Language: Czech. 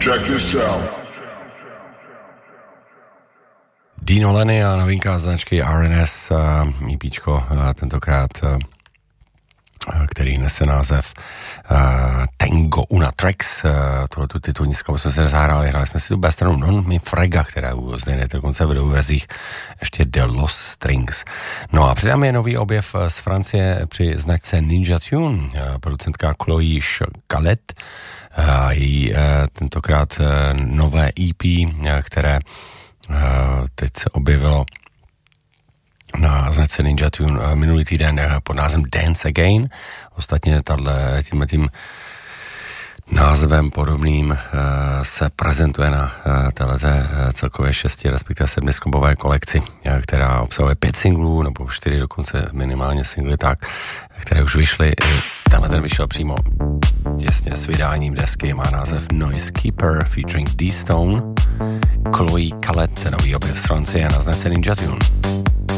Check yourself. Dino Lenny a novinka značky RNS, EPčko, tentokrát, který nese název Tango Una Tracks. Tuhletu titulní skladbu jsme se zahráli, hráli jsme si tu stranu Non Mi Frega, která zde nejde dokonce v dvou verzích, ještě The Lost Strings. No a přidáme je nový objev z Francie při značce Ninja Tune, producentka Chloe Calet a její tentokrát nové EP, které teď se objevilo na značce Ninja Tune minulý týden pod názvem Dance Again. Ostatně tím názvem podobným se prezentuje na této celkově 6, respektive 7 skladbové kolekci, která obsahuje 5 singlů, nebo 4 dokonce minimálně singly, tak, které už vyšly. Tenhle ten vyšel přímo těsně s vydáním desky, má název Noise Keeper featuring D-Stone, Chloe Calet, nový objev z Francie na značce Ninja Tune.